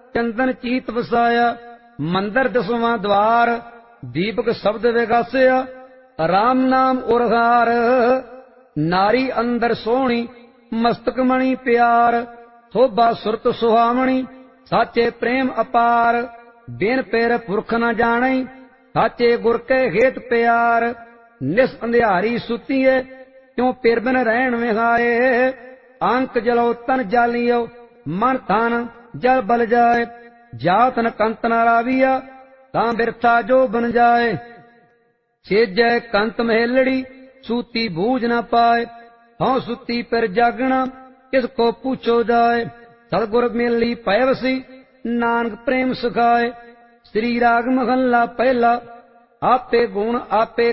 ਚੰਦਨ ਚੀਤ ਵਸਾਇਆ। ਮੰਦਰ 10ਵਾਂ ਦਵਾਰ ਦੀਪਕ ਸ਼ਬਦ ਵਿਗਾਸਿਆ। ਰਾਮ ਨਾਮ ਉਰਹਾਰ ਨਾਰੀ ਅੰਦਰ ਸੋਹਣੀ ਮਸਤਕ ਮਣੀ ਪਿਆਰ। ਸੋਭਾ ਸੁਰਤ ਸੁਹਾਵਣੀ ਸਾਚੇ ਪ੍ਰੇਮ ਅਪਾਰ। ਬਿਨ ਪੇਰ ਪੁਰਖ ਨ ਜਾਣੈ ਸਾਚੇ ਗੁਰ ਕੇ ਹੇਤ ਪਿਆਰ। ਨਿਸ ਅੰਧਿਆਰੀ ਸੁਤੀਏ ਕਿਉ ਪਿਰ ਬਿਨ ਰਹਿਣ ਵਿਹਾਏ। ਅੰਕ ਜਲੋ ਤਨ ਜਾਲੀਓ ਮਨ ਤਨ ਜਲ ਬਲ ਜਾਏ। ਜਾਤ ਨ ਕੰਤ ਨ ਰਾਵੀਆ ਤਾਂ ਬਿਰਥਾ ਜੋ ਬਨ ਜਾਏ। ਛੇਜੈ ਕੰਤ ਮਹੇਲੜੀ ਸੂਤੀ ਬੂਝ ਨ ਪਾਏ। ਹਉ ਸੁਤੀ ਪਿਰ ਜਾਗਣਾ ਕਿਸ ਕੋ ਪੁੱਛੋ ਜਾਏ। ਸਤਿਗੁਰ ਮੇਲੀ ਪੈ ਵਸੀ ਨਾਨਕ ਪ੍ਰੇਮ ਸਿਖਾਏ। ਸ੍ਰੀ ਰਾਗ ਮਹੱਲਾ ਪਹਿਲਾ। ਆਪੇ ਗੁਣ ਆਪੇ